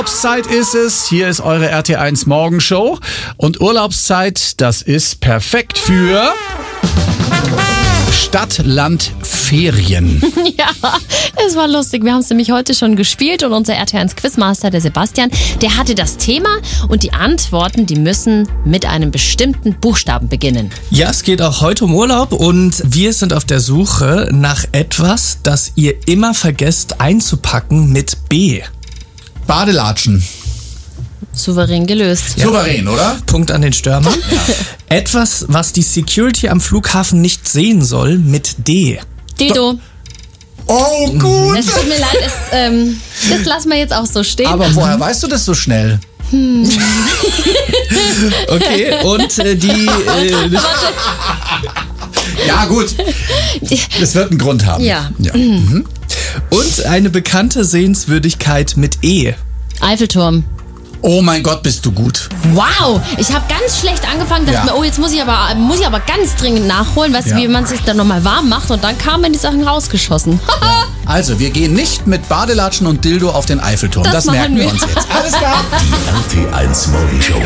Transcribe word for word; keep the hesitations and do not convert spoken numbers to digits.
Urlaubszeit ist es. Hier ist eure R T eins Morgenshow. Und Urlaubszeit, das ist perfekt für Stadt, Land, Ferien. Ja, es war lustig. Wir haben es nämlich heute schon gespielt und unser R T eins Quizmaster, der Sebastian, der hatte das Thema und die Antworten, die müssen mit einem bestimmten Buchstaben beginnen. Ja, es geht auch heute um Urlaub und wir sind auf der Suche nach etwas, das ihr immer vergesst einzupacken mit B. Badelatschen. Souverän gelöst. Ja. Souverän, oder? Punkt an den Stürmer. Ja. Etwas, was die Security am Flughafen nicht sehen soll, mit D. Dildo. Oh, gut. Es tut mir leid, es, ähm, das lassen wir jetzt auch so stehen. Aber woher weißt du das so schnell? Hm. Okay, und äh, die... Äh, ja, gut. Das wird einen Grund haben. Ja. ja. Mhm. Und eine bekannte Sehenswürdigkeit mit E. Eiffelturm. Oh mein Gott, bist du gut. Wow, ich habe ganz schlecht angefangen, dachte Ja. mir, oh, jetzt muss ich aber muss ich aber ganz dringend nachholen, weißt Ja. du, wie man sich dann nochmal warm macht und dann kamen die Sachen rausgeschossen. Also, wir gehen nicht mit Badelatschen und Dildo auf den Eiffelturm. Das Das, machen merken wir wir. uns jetzt. Alles klar. Die R T eins Morgenshow.